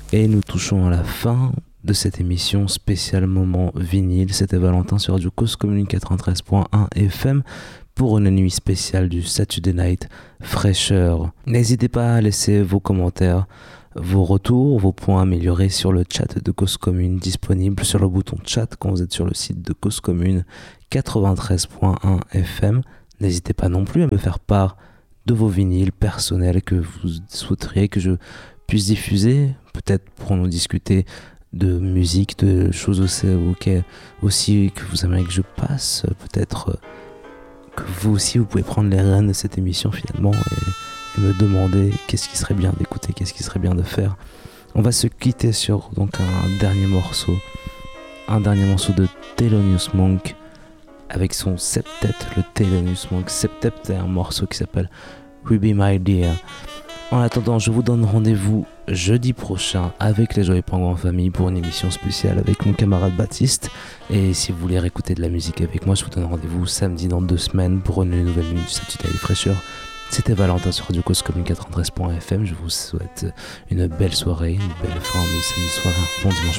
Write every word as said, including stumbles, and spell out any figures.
Et nous touchons à la fin de cette émission spéciale moment vinyle. C'était Valentin sur Radio Cause Commune quatre-vingt-treize point un F M pour une nuit spéciale du Saturday Night Fraîcheur. N'hésitez pas à laisser vos commentaires, vos retours, vos points améliorés sur le chat de Cause Commune, disponible sur le bouton chat quand vous êtes sur le site de Cause Commune quatre-vingt-treize point un F M. N'hésitez pas non plus à me faire part de vos vinyles personnels que vous souhaiteriez que je puisse diffuser, peut-être pour nous discuter de musique, de choses aussi, okay, aussi que vous aimeriez que je passe, peut-être que vous aussi vous pouvez prendre les rênes de cette émission finalement et, et me demander qu'est-ce qui serait bien d'écouter, qu'est-ce qui serait bien de faire. On va se quitter sur donc un dernier morceau, un dernier morceau de Thelonious Monk avec son septet, le Thelonious Monk septet, c'est un morceau qui s'appelle Ruby My Dear. En attendant, je vous donne rendez-vous jeudi prochain avec les Joyeux Pingouins en famille pour une émission spéciale avec mon camarade Baptiste. Et si vous voulez réécouter de la musique avec moi, je vous donne rendez-vous samedi dans deux semaines pour une nouvelle nuit du Saturday Night Fraîcheur. C'était Valentin sur Radio Cause Commune quatre-vingt-treize point F M. Je vous souhaite une belle soirée, une belle fin de samedi soir, un bon dimanche